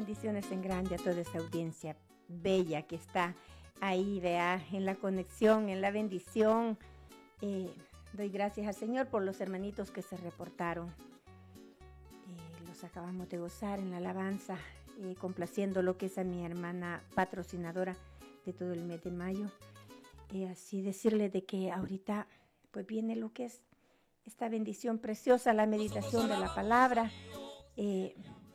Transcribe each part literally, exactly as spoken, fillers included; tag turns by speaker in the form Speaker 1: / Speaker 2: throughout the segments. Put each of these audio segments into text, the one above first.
Speaker 1: Bendiciones en grande a toda esa audiencia bella que está ahí, vea, en la conexión, en la bendición. Eh, doy gracias al Señor por los hermanitos que se reportaron. Eh, los acabamos de gozar en la alabanza, eh, complaciendo lo que es a mi hermana patrocinadora de todo el mes de mayo. Eh, así decirle de que ahorita pues viene lo que es esta bendición preciosa, la meditación de la palabra. Eh,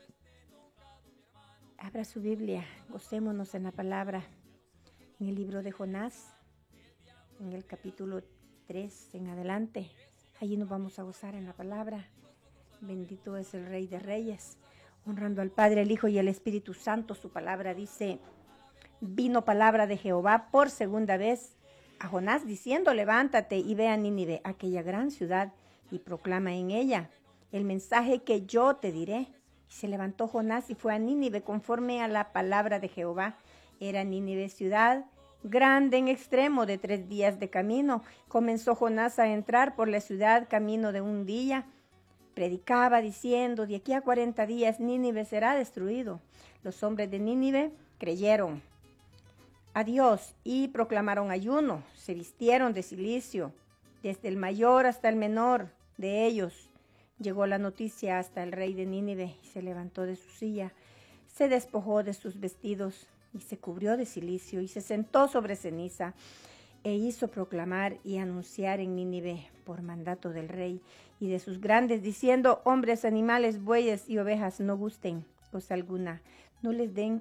Speaker 1: abra su Biblia, gocémonos en la palabra, en el libro de Jonás, en el capítulo tres en adelante. Allí nos vamos a gozar en la palabra. Bendito es el Rey de Reyes, honrando al Padre, el Hijo y el Espíritu Santo. Su palabra dice: vino palabra de Jehová por segunda vez a Jonás, diciendo: levántate y ve a Nínive, aquella gran ciudad, y proclama en ella el mensaje que yo te diré. Y se levantó Jonás y fue a Nínive conforme a la palabra de Jehová. Era Nínive ciudad grande en extremo, de tres días de camino. Comenzó Jonás a entrar por la ciudad camino de un día. Predicaba diciendo: de aquí a cuarenta días Nínive será destruido. Los hombres de Nínive creyeron a Dios y proclamaron ayuno. Se vistieron de cilicio, desde el mayor hasta el menor de ellos. Llegó la noticia hasta el rey de Nínive y se levantó de su silla, se despojó de sus vestidos y se cubrió de cilicio y se sentó sobre ceniza e hizo proclamar y anunciar en Nínive por mandato del rey y de sus grandes, diciendo: hombres, animales, bueyes y ovejas, no gusten cosa alguna, no les den,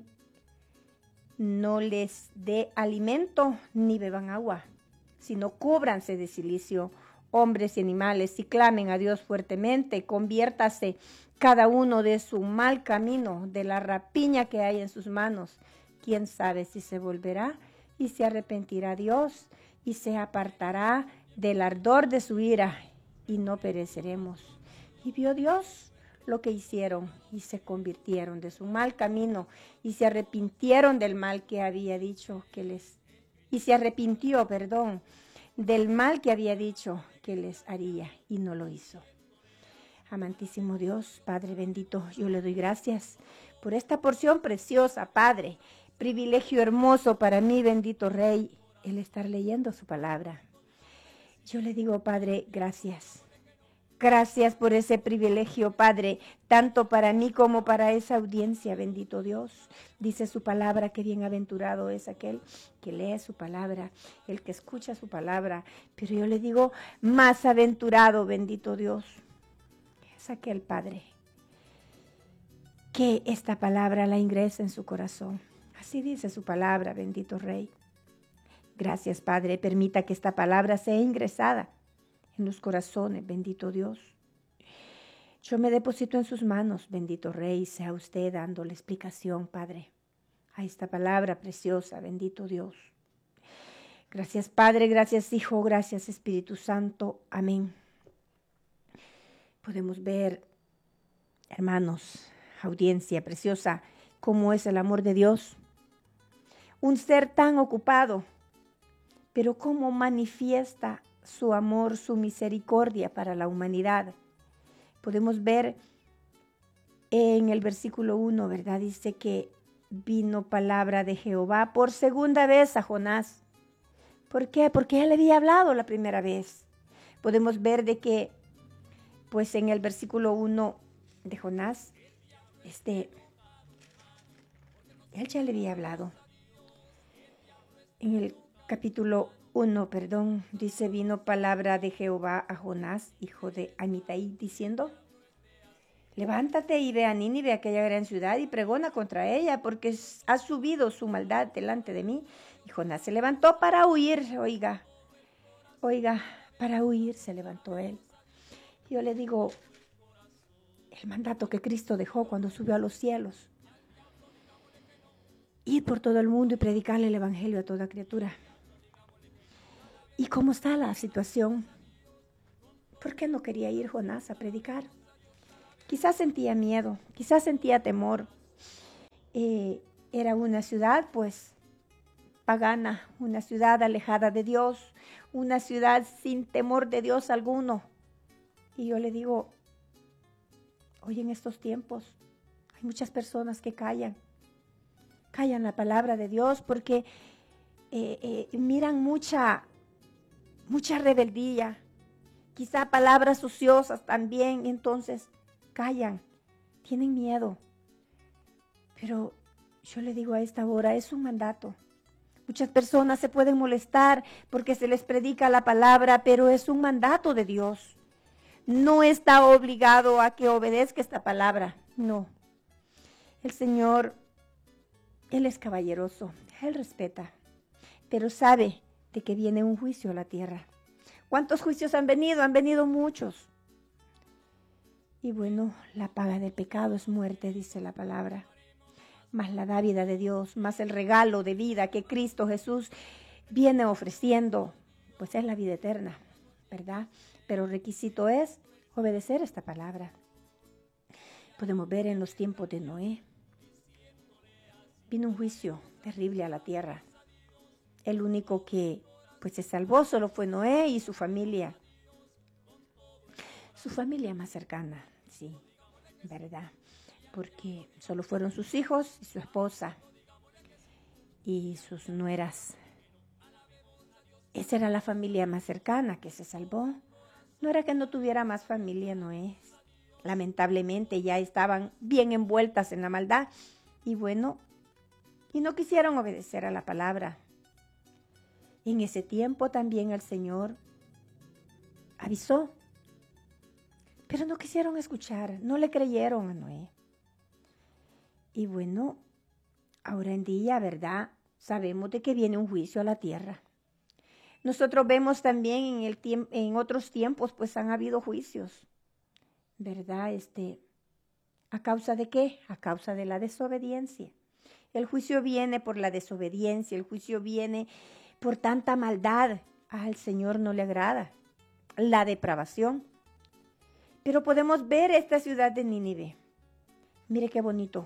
Speaker 1: no les dé alimento ni beban agua, sino cúbranse de cilicio, hombres y animales, y clamen a Dios fuertemente. Conviértase cada uno de su mal camino, de la rapiña que hay en sus manos. Quién sabe si se volverá y se arrepentirá Dios y se apartará del ardor de su ira y no pereceremos. Y vio Dios lo que hicieron y se convirtieron de su mal camino y se arrepintieron del mal que había dicho que les y se arrepintió, perdón, del mal que había dicho que les haría y no lo hizo. Amantísimo Dios, Padre bendito, yo le doy gracias por esta porción preciosa, Padre, privilegio hermoso para mí, bendito Rey, el estar leyendo su palabra. Yo le digo, Padre, gracias. Gracias por ese privilegio, Padre, tanto para mí como para esa audiencia, bendito Dios. Dice su palabra que bienaventurado es aquel que lee su palabra, el que escucha su palabra. Pero yo le digo, más aventurado, bendito Dios, es aquel, Padre, que esta palabra la ingresa en su corazón. Así dice su palabra, bendito Rey. Gracias, Padre, permita que esta palabra sea ingresada en los corazones, bendito Dios. Yo me deposito en sus manos, bendito Rey, sea usted dándole explicación, Padre, a esta palabra preciosa, bendito Dios. Gracias, Padre, gracias, Hijo, gracias, Espíritu Santo, amén. Podemos ver, hermanos, audiencia preciosa, cómo es el amor de Dios. Un ser tan ocupado, pero cómo manifiesta su amor, su misericordia para la humanidad. Podemos ver en el versículo uno, ¿verdad? Dice que vino palabra de Jehová por segunda vez a Jonás. ¿Por qué? Porque él le había hablado la primera vez. Podemos ver de que, pues en el versículo uno de Jonás, este, él ya le había hablado. En el capítulo uno, perdón, dice: vino palabra de Jehová a Jonás, hijo de Amitai, diciendo: levántate y ve a Nínive, aquella gran ciudad, y pregona contra ella, porque ha subido su maldad delante de mí. Y Jonás se levantó para huir, oiga, oiga, para huir se levantó él. Yo le digo, el mandato que Cristo dejó cuando subió a los cielos: ir por todo el mundo y predicarle el evangelio a toda criatura. ¿Y cómo está la situación? ¿Por qué no quería ir Jonás a predicar? Quizás sentía miedo, quizás sentía temor. Eh, era una ciudad, pues, pagana, una ciudad alejada de Dios, una ciudad sin temor de Dios alguno. Y yo le digo, hoy en estos tiempos Hay muchas personas que callan, callan la palabra de Dios porque eh, eh, miran mucha, mucha rebeldía, quizá palabras ociosas también, entonces callan, tienen miedo. Pero yo le digo a esta hora, es un mandato. Muchas personas se pueden molestar porque se les predica la palabra, pero es un mandato de Dios. No está obligado a que obedezca esta palabra, no. El Señor, Él es caballeroso, Él respeta, pero sabe de que viene un juicio a la tierra. ¿Cuántos juicios han venido? Han venido muchos. Y bueno, la paga del pecado es muerte, dice la palabra. Más la dávida de Dios, más el regalo de vida que Cristo Jesús viene ofreciendo, pues es la vida eterna, ¿verdad? Pero el requisito es obedecer esta palabra. Podemos ver en los tiempos de Noé, vino un juicio terrible a la tierra. El único que pues se salvó solo fue Noé y su familia. Su familia más cercana, sí, ¿verdad? Porque solo fueron sus hijos y su esposa y sus nueras. Esa era la familia más cercana que se salvó. No era que no tuviera más familia, no es. Lamentablemente ya estaban bien envueltas en la maldad. Y bueno, y no quisieron obedecer a la palabra. En ese tiempo también el Señor avisó. Pero no quisieron escuchar, no le creyeron a Noé. Y bueno, ahora en día, ¿verdad? Sabemos de que viene un juicio a la tierra. Nosotros vemos también en, el tiemp- en otros tiempos, pues han habido juicios, ¿verdad? Este, ¿a causa de qué? A causa de la desobediencia. El juicio viene por la desobediencia, el juicio viene por tanta maldad. Al Señor no le agrada la depravación. Pero podemos ver esta ciudad de Nínive. Mire qué bonito.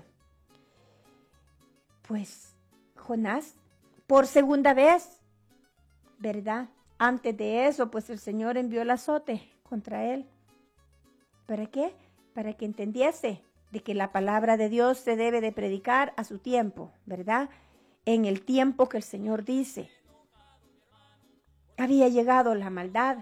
Speaker 1: Pues Jonás, por segunda vez, ¿verdad? Antes de eso, pues el Señor envió el azote contra él. ¿Para qué? Para que entendiese de que la palabra de Dios se debe de predicar a su tiempo, ¿verdad? En el tiempo que el Señor dice. Había llegado la maldad.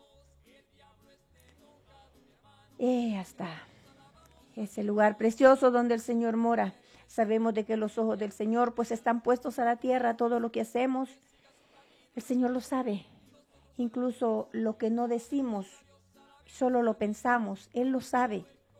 Speaker 1: Eh, hasta ese lugar precioso donde el Señor mora. Sabemos de que los ojos del Señor pues están puestos a la tierra, todo lo que hacemos. El Señor lo sabe. Incluso lo que no decimos, solo lo pensamos, Él lo sabe.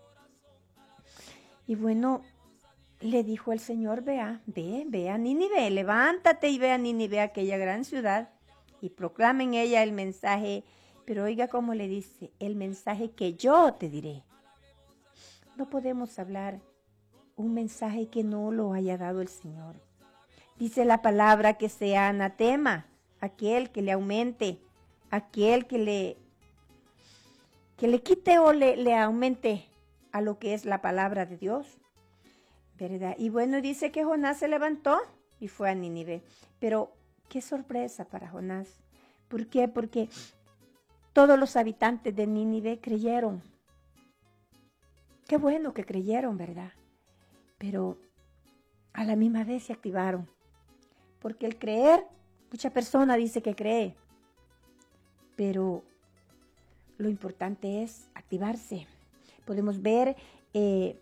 Speaker 1: Y bueno, le dijo el Señor, vea, ve, ve a Nínive, levántate y ve a Nínive, aquella gran ciudad, y proclame en ella el mensaje. Pero oiga cómo le dice, el mensaje que yo te diré. No podemos hablar un mensaje que no lo haya dado el Señor. Dice la palabra que sea anatema, aquel que le aumente, aquel que le, que le quite o le, le aumente a lo que es la palabra de Dios, ¿verdad? Y bueno, dice que Jonás se levantó y fue a Nínive. Pero qué sorpresa para Jonás. ¿Por qué? Porque todos los habitantes de Nínive creyeron. Qué bueno que creyeron, ¿verdad? Pero a la misma vez se activaron. Porque el creer, mucha persona dice que cree. Pero lo importante es activarse. Podemos ver eh,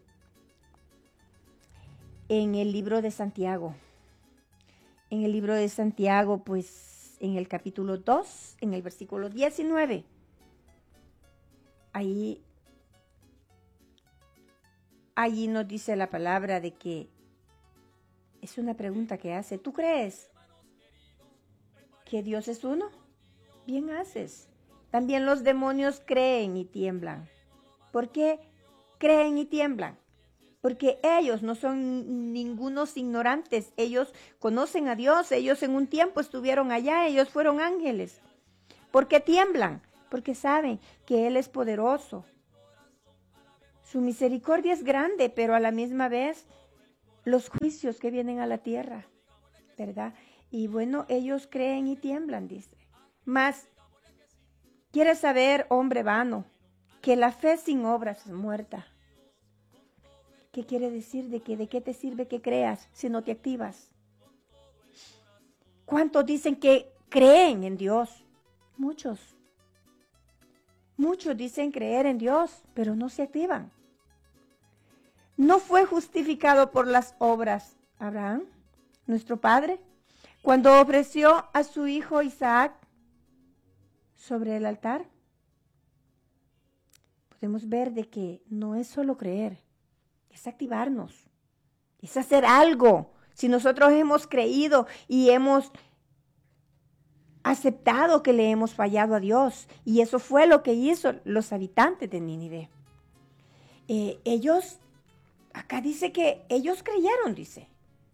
Speaker 1: en el libro de Santiago. En el libro de Santiago, pues en el capítulo dos, en el versículo diecinueve. Ahí, allí nos dice la palabra de que es una pregunta que hace. ¿Tú crees que Dios es uno? Bien haces. También los demonios creen y tiemblan. ¿Por qué creen y tiemblan? Porque ellos no son ningunos ignorantes. Ellos conocen a Dios. Ellos en un tiempo estuvieron allá. Ellos fueron ángeles. ¿Por qué tiemblan? Porque saben que Él es poderoso. Su misericordia es grande, pero a la misma vez los juicios que vienen a la tierra, ¿verdad? Y bueno, ellos creen y tiemblan, dice. Mas, ¿quieres saber, hombre vano, que la fe sin obras es muerta? ¿Qué quiere decir? De que de qué te sirve que creas si no te activas. ¿Cuántos dicen que creen en Dios? Muchos. Muchos dicen creer en Dios, pero no se activan. No fue justificado por las obras Abraham, nuestro padre, cuando ofreció a su hijo Isaac sobre el altar. Podemos ver de que no es solo creer, es activarnos, es hacer algo. Si nosotros hemos creído y hemos aceptado que le hemos fallado a Dios, y eso fue lo que hizo los habitantes de Nínive. Eh, ellos, acá dice que ellos creyeron, dice.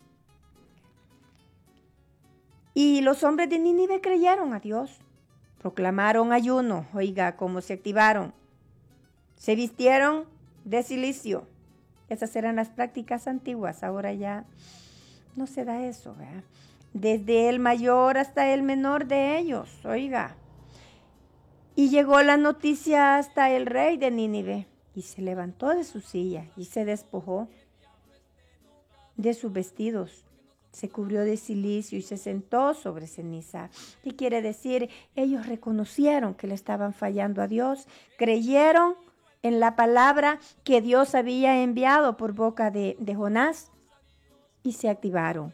Speaker 1: Y los hombres de Nínive creyeron a Dios, proclamaron ayuno, oiga, cómo se activaron. Se vistieron de cilicio. Esas eran las prácticas antiguas, ahora ya no se da eso, ¿verdad? Desde el mayor hasta el menor de ellos, oiga. Y llegó la noticia hasta el rey de Nínive, y se levantó de su silla y se despojó de sus vestidos. Se cubrió de cilicio y se sentó sobre ceniza. ¿Qué quiere decir? Ellos reconocieron que le estaban fallando a Dios, creyeron en la palabra que Dios había enviado por boca de, de Jonás y se activaron.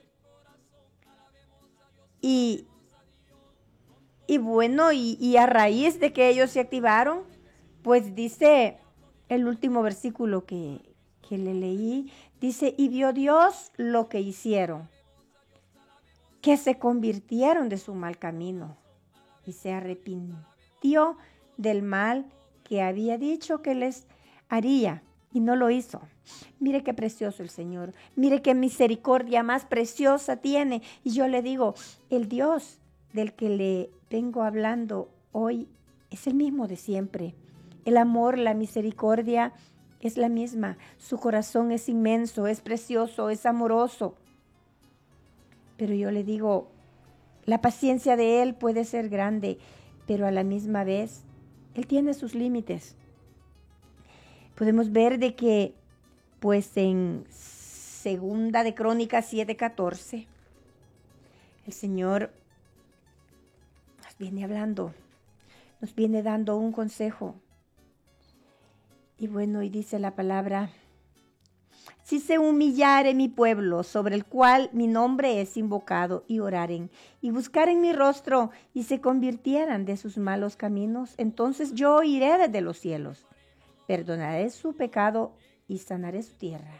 Speaker 1: Y, y bueno, y, y a raíz de que ellos se activaron, pues dice el último versículo que, que le leí, dice, y vio Dios lo que hicieron, que se convirtieron de su mal camino y se arrepintió del mal que había dicho que les haría y no lo hizo. Mire qué precioso el Señor, mire qué misericordia más preciosa tiene. Y yo le digo, el Dios del que le vengo hablando hoy es el mismo de siempre. El amor, la misericordia es la misma. Su corazón es inmenso, es precioso, es amoroso. Pero yo le digo, la paciencia de Él puede ser grande, pero a la misma vez Él tiene sus límites. Podemos ver de que, pues en Segunda de Crónicas siete catorce, el Señor nos viene hablando, nos viene dando un consejo. Y bueno, y dice la palabra, si se humillare mi pueblo, sobre el cual mi nombre es invocado, y oraren, y buscaren mi rostro, y se convirtieran de sus malos caminos, entonces yo oiré desde los cielos, perdonaré su pecado y sanaré su tierra.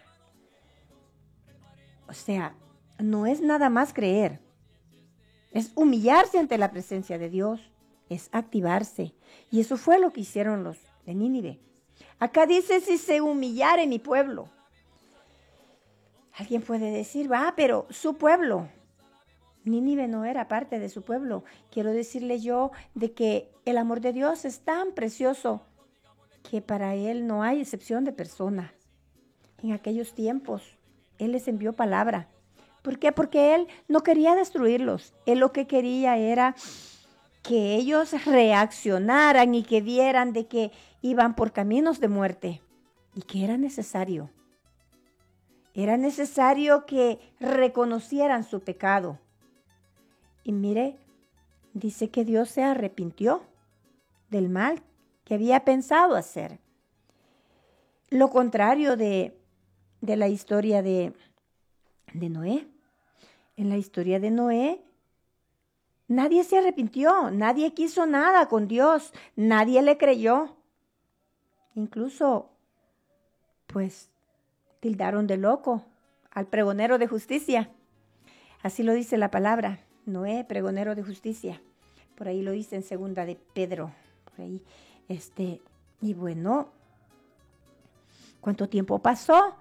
Speaker 1: O sea, no es nada más creer, es humillarse ante la presencia de Dios, es activarse. Y eso fue lo que hicieron los de Nínive. Acá dice, si se humillare mi pueblo. Alguien puede decir, va, pero su pueblo. Nínive no era parte de su pueblo. Quiero decirle yo de que el amor de Dios es tan precioso que para Él no hay excepción de persona. En aquellos tiempos, Él les envió palabra. ¿Por qué? Porque Él no quería destruirlos. Él lo que quería era que ellos reaccionaran y que vieran de que iban por caminos de muerte y que era necesario. Era necesario que reconocieran su pecado. Y mire, dice que Dios se arrepintió del mal que había pensado hacer. Lo contrario de, de la historia de, de Noé. En la historia de Noé, nadie se arrepintió, nadie quiso nada con Dios, nadie le creyó. Incluso, pues, tildaron de loco al pregonero de justicia. Así lo dice la palabra, Noé, pregonero de justicia. Por ahí lo dice en segunda de Pedro. Por ahí, este, y bueno, ¿cuánto tiempo pasó?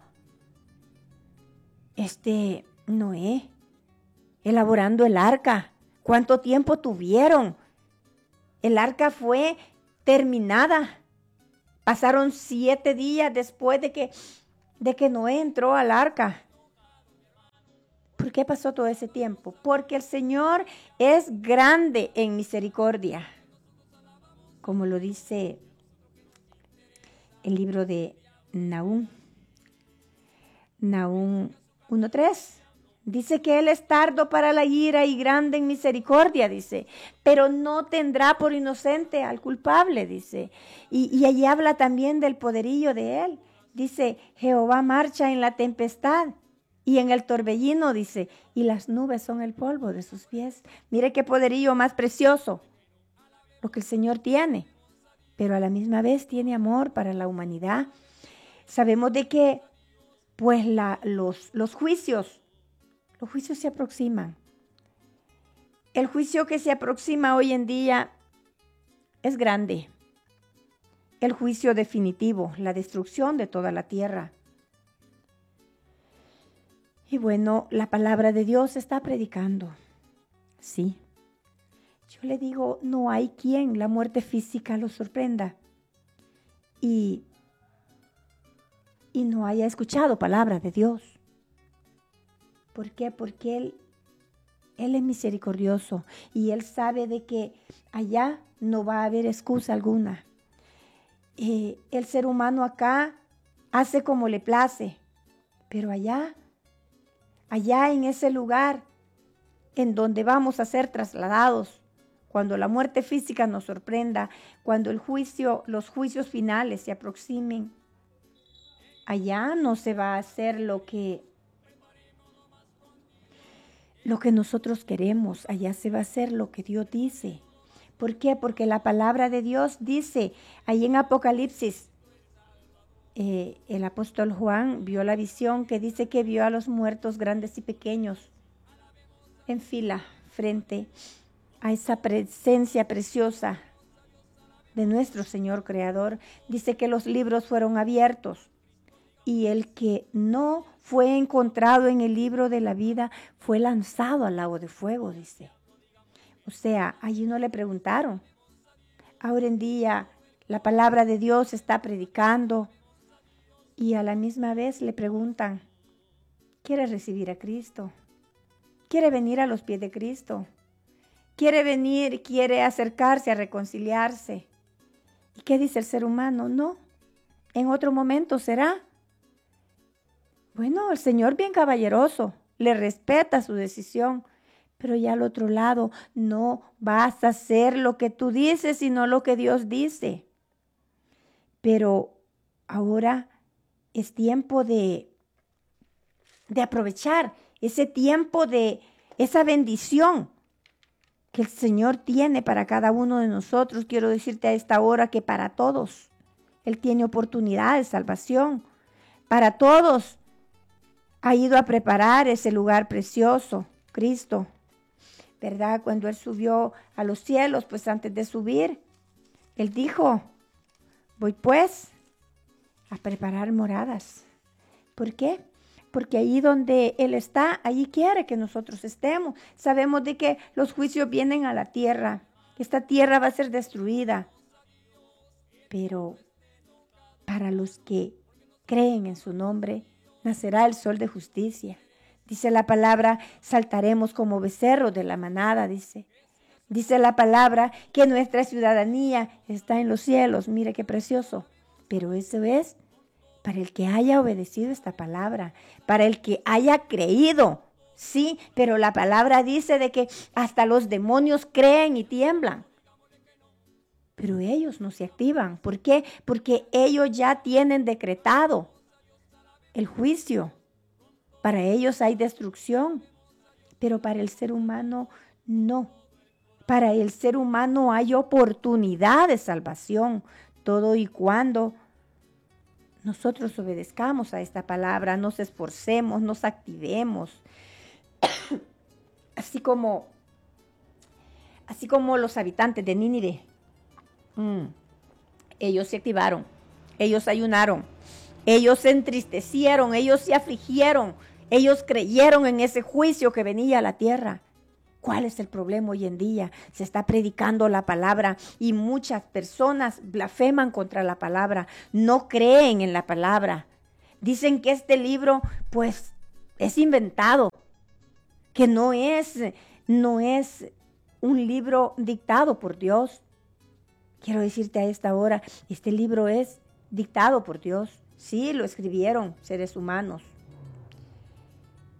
Speaker 1: Este, Noé, elaborando el arca. ¿Cuánto tiempo tuvieron? El arca fue terminada. Pasaron siete días después de que, de que Noé entró al arca. ¿Por qué pasó todo ese tiempo? Porque el Señor es grande en misericordia. Como lo dice el libro de Nahum. Nahum uno tres. Dice que Él es tardo para la ira y grande en misericordia, dice, pero no tendrá por inocente al culpable, dice. Y, y allí habla también del poderío de Él. Dice, Jehová marcha en la tempestad y en el torbellino, dice, y las nubes son el polvo de sus pies. Mire qué poderío más precioso lo que el Señor tiene, pero a la misma vez tiene amor para la humanidad. Sabemos de que pues la, los, los juicios, los juicios se aproximan. El juicio que se aproxima hoy en día es grande. El juicio definitivo, la destrucción de toda la tierra. Y bueno, la palabra de Dios está predicando. Sí. Yo le digo, no hay quien la muerte física lo sorprenda. Y, y no haya escuchado palabra de Dios. ¿Por qué? Porque Él, Él es misericordioso y Él sabe de que allá no va a haber excusa alguna. Eh, el ser humano acá hace como le place, pero allá, allá en ese lugar en donde vamos a ser trasladados, cuando la muerte física nos sorprenda, cuando el juicio, los juicios finales se aproximen, allá no se va a hacer lo que lo que nosotros queremos, allá se va a hacer lo que Dios dice. ¿Por qué? Porque la palabra de Dios dice, ahí en Apocalipsis, eh, el apóstol Juan vio la visión que dice que vio a los muertos grandes y pequeños en fila frente a esa presencia preciosa de nuestro Señor Creador. Dice que los libros fueron abiertos y el que no fue encontrado en el libro de la vida fue lanzado al lago de fuego, dice. O sea, allí no le preguntaron. Ahora en día la palabra de Dios está predicando y a la misma vez le preguntan, ¿quiere recibir a Cristo? ¿Quiere venir a los pies de Cristo? ¿Quiere venir, quiere acercarse a reconciliarse? ¿Y qué dice el ser humano? No, en otro momento será. Bueno, el Señor bien caballeroso, le respeta su decisión. Pero ya al otro lado, no vas a hacer lo que tú dices, sino lo que Dios dice. Pero ahora es tiempo de, de aprovechar ese tiempo de esa bendición que el Señor tiene para cada uno de nosotros. Quiero decirte a esta hora que para todos Él tiene oportunidad de salvación. Para todos ha ido a preparar ese lugar precioso, Cristo. ¿Verdad? Cuando Él subió a los cielos, pues antes de subir, Él dijo, voy pues a preparar moradas. ¿Por qué? Porque ahí donde Él está, allí quiere que nosotros estemos. Sabemos de que los juicios vienen a la tierra. Esta tierra va a ser destruida. Pero para los que creen en su nombre, nacerá el sol de justicia. Dice la palabra, saltaremos como becerros de la manada, dice. Dice la palabra que nuestra ciudadanía está en los cielos. Mire qué precioso. Pero eso es para el que haya obedecido esta palabra, para el que haya creído. Sí, pero la palabra dice de que hasta los demonios creen y tiemblan. Pero ellos no se activan. ¿Por qué? Porque ellos ya tienen decretado el juicio. Para ellos hay destrucción, pero para el ser humano no. Para el ser humano hay oportunidad de salvación, todo y cuando nosotros obedezcamos a esta palabra, nos esforcemos, nos activemos. Así como, así como los habitantes de Nínive, mm, ellos se activaron, ellos ayunaron, ellos se entristecieron, ellos se afligieron. Ellos creyeron en ese juicio que venía a la tierra. ¿Cuál es el problema hoy en día? Se está predicando la palabra y muchas personas blasfeman contra la palabra. No creen en la palabra. Dicen que este libro, pues, es inventado. Que no es, no es un libro dictado por Dios. Quiero decirte a esta hora, este libro es dictado por Dios. Sí, lo escribieron seres humanos.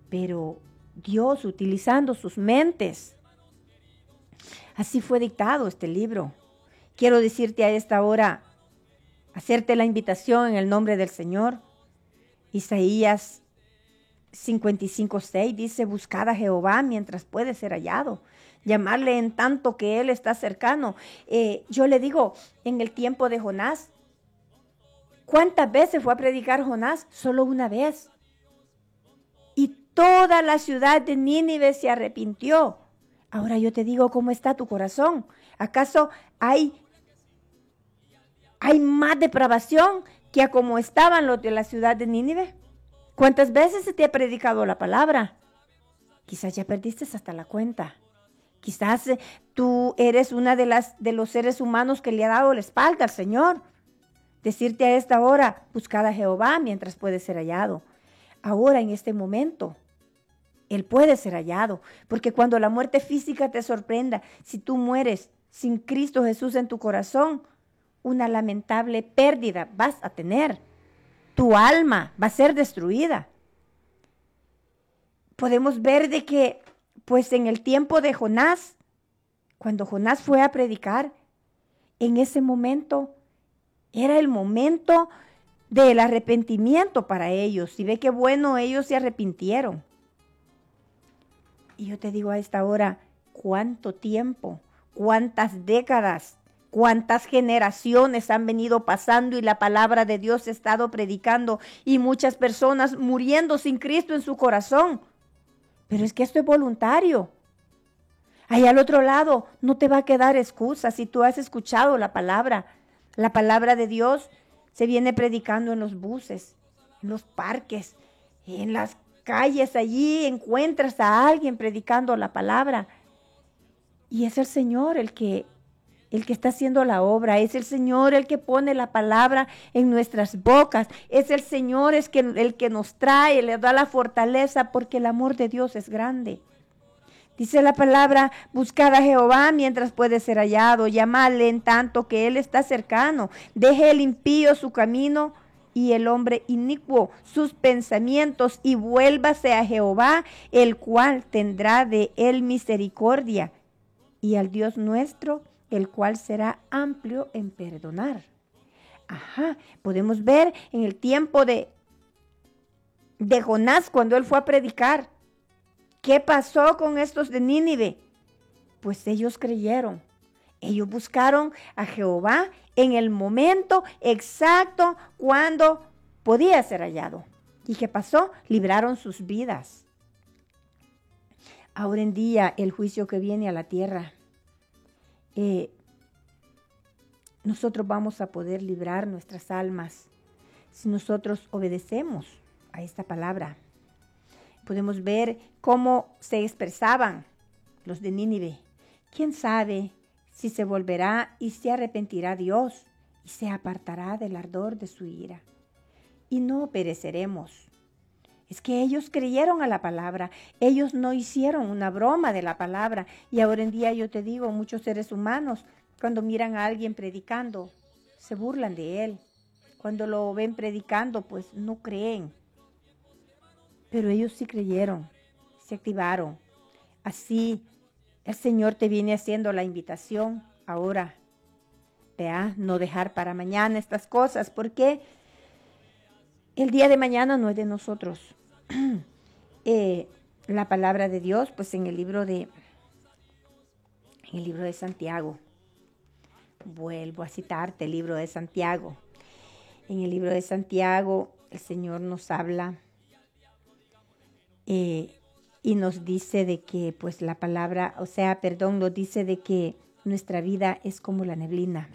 Speaker 1: pero Dios, utilizando sus mentes, así fue dictado este libro. Quiero decirte a esta hora, hacerte la invitación en el nombre del Señor. Isaías cincuenta y cinco, seis dice, buscad a Jehová mientras puede ser hallado, llamarle en tanto que Él está cercano. Eh, yo le digo, en el tiempo de Jonás, ¿cuántas veces fue a predicar Jonás? Solo una vez. Y toda la ciudad de Nínive se arrepintió. Ahora yo te digo, ¿cómo está tu corazón? ¿Acaso hay, hay más depravación que a como estaban los de la ciudad de Nínive? ¿Cuántas veces se te ha predicado la palabra? Quizás ya perdiste hasta la cuenta. Quizás eh, tú eres una de las de los seres humanos que le ha dado la espalda al Señor. Decirte a esta hora, buscad a Jehová mientras puede ser hallado. Ahora, en este momento, Él puede ser hallado. Porque cuando la muerte física te sorprenda, si tú mueres sin Cristo Jesús en tu corazón, una lamentable pérdida vas a tener. Tu alma va a ser destruida. Podemos ver de que, pues en el tiempo de Jonás, cuando Jonás fue a predicar, en ese momento era el momento del arrepentimiento para ellos. Y ve qué bueno, ellos se arrepintieron. Y yo te digo a esta hora, ¿cuánto tiempo? ¿Cuántas décadas? ¿Cuántas generaciones han venido pasando y la palabra de Dios ha estado predicando y muchas personas muriendo sin Cristo en su corazón? Pero es que esto es voluntario. Ahí al otro lado no te va a quedar excusa si tú has escuchado la palabra. La palabra de Dios se viene predicando en los buses, en los parques, en las calles. Allí encuentras a alguien predicando la palabra. Y es el Señor el que El que está haciendo la obra, es el Señor el que pone la palabra en nuestras bocas, es el Señor es que, el que nos trae, le da la fortaleza porque el amor de Dios es grande. Dice la palabra, buscad a Jehová mientras puede ser hallado, llamadle en tanto que Él está cercano, deje el impío su camino y el hombre inicuo sus pensamientos y vuélvase a Jehová, el cual tendrá de él misericordia, y al Dios nuestro, el cual será amplio en perdonar. Ajá, podemos ver en el tiempo de, de Jonás cuando él fue a predicar. ¿Qué pasó con estos de Nínive? Pues ellos creyeron. Ellos buscaron a Jehová en el momento exacto cuando podía ser hallado. ¿Y qué pasó? Libraron sus vidas. Ahora en día el juicio que viene a la tierra, Eh, nosotros vamos a poder librar nuestras almas si nosotros obedecemos a esta palabra. Podemos ver cómo se expresaban los de Nínive. ¿Quién sabe si se volverá y se arrepentirá Dios y se apartará del ardor de su ira? Y no pereceremos. Es que ellos creyeron a la palabra, ellos no hicieron una broma de la palabra. Y ahora en día yo te digo, muchos seres humanos, cuando miran a alguien predicando, se burlan de él. Cuando lo ven predicando, pues no creen. Pero ellos sí creyeron, se activaron. Así el Señor te viene haciendo la invitación ahora. Vea, no dejar para mañana estas cosas, porque el día de mañana no es de nosotros. eh, la palabra de Dios, pues en el libro de, en el libro de Santiago, vuelvo a citarte el libro de Santiago. En el libro de Santiago, el Señor nos habla eh, y nos dice de que, pues la palabra, o sea, perdón, nos dice de que nuestra vida es como la neblina.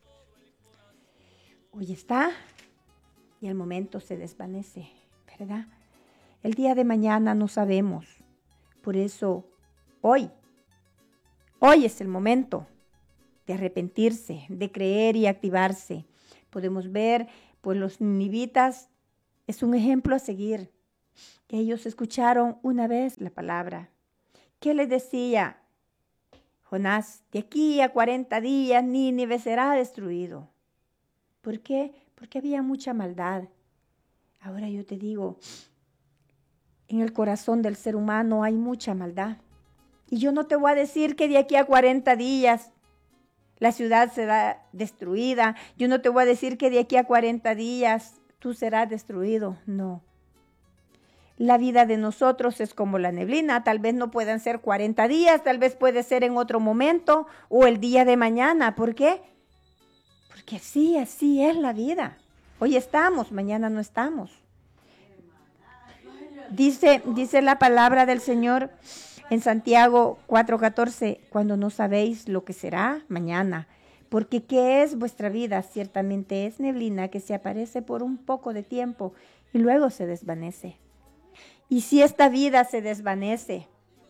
Speaker 1: Hoy está y al momento se desvanece, ¿verdad? El día de mañana no sabemos. Por eso, hoy, hoy es el momento de arrepentirse, de creer y activarse. Podemos ver, pues los ninivitas es un ejemplo a seguir. Ellos escucharon una vez la palabra. ¿Qué les decía Jonás? De aquí a cuarenta días Nínive será destruido. ¿Por qué? Porque había mucha maldad. Ahora yo te digo, En el corazón del ser humano hay mucha maldad. Y yo no te voy a decir que de aquí a cuarenta días la ciudad será destruida. Yo no te voy a decir que de aquí a cuarenta días tú serás destruido. No. La vida de nosotros es como la neblina. Tal vez no puedan ser cuarenta días, tal vez puede ser en otro momento o el día de mañana. ¿Por qué? Porque así, así es la vida. Hoy estamos, mañana no estamos. Dice, dice la palabra del Señor en Santiago cuatro catorce, cuando no sabéis lo que será mañana, porque ¿qué es vuestra vida? Ciertamente es neblina que se aparece por un poco de tiempo y luego se desvanece. Y si esta vida se desvanece,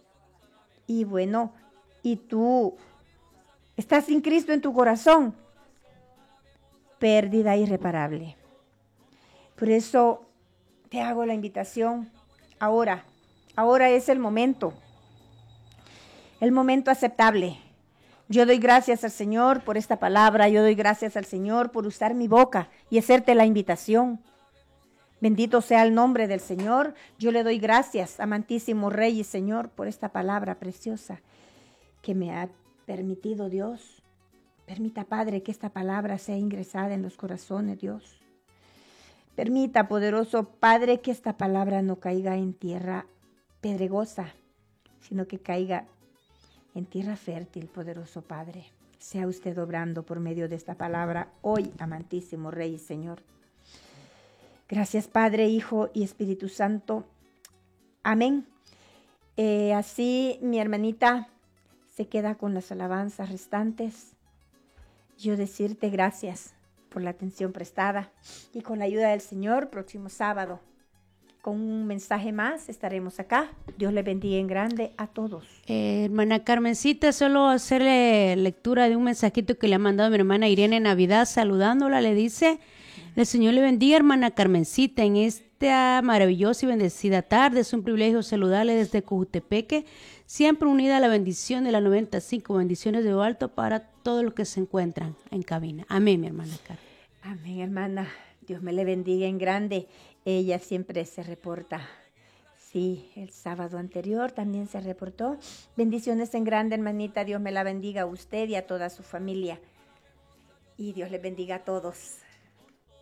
Speaker 1: y bueno, y tú estás sin Cristo en tu corazón, pérdida irreparable. Por eso te hago la invitación. Ahora, ahora es el momento, el momento aceptable. Yo doy gracias al Señor por esta palabra, yo doy gracias al Señor por usar mi boca y hacerte la invitación. Bendito sea el nombre del Señor. Yo le doy gracias, amantísimo Rey y Señor, por esta palabra preciosa que me ha permitido Dios. Permita, Padre, que esta palabra sea ingresada en los corazones, Dios. Permita, poderoso Padre, que esta palabra no caiga en tierra pedregosa, sino que caiga en tierra fértil, poderoso Padre. Sea usted obrando por medio de esta palabra hoy, amantísimo Rey y Señor. Gracias, Padre, Hijo y Espíritu Santo. Amén. Eh, así mi hermanita se queda con las alabanzas restantes. Yo decirte gracias por la atención prestada y con la ayuda del Señor, próximo sábado, con un mensaje más estaremos acá. Dios le bendiga en grande a todos.
Speaker 2: Eh, hermana Carmencita, solo hacerle lectura de un mensajito que le ha mandado mi hermana Irene Navidad, saludándola, le dice: el Señor le bendiga, hermana Carmencita, en esta maravillosa y bendecida tarde. Es un privilegio saludarle desde Cojutepeque, siempre unida a la bendición de la noventa y cinco bendiciones de lo alto para todos los que se encuentran en cabina. Amén, mi hermana Carmen.
Speaker 1: Amén, hermana. Dios me le bendiga en grande. Ella siempre se reporta. Sí, el sábado anterior también se reportó. Bendiciones en grande, hermanita. Dios me la bendiga a usted y a toda su familia. Y Dios le bendiga a todos.